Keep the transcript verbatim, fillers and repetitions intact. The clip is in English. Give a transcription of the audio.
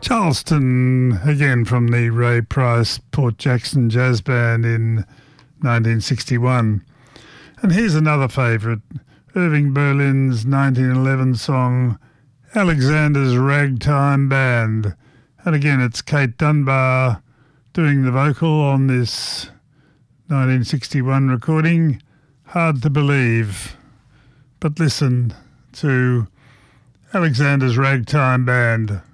Charleston, again from the Ray Price Port Jackson Jazz Band in nineteen sixty-one. And here's another favourite, Irving Berlin's nineteen eleven song, Alexander's Ragtime Band. And again, it's Kate Dunbar doing the vocal on this nineteen sixty-one recording. Hard to believe, but listen to Alexander's Ragtime Band.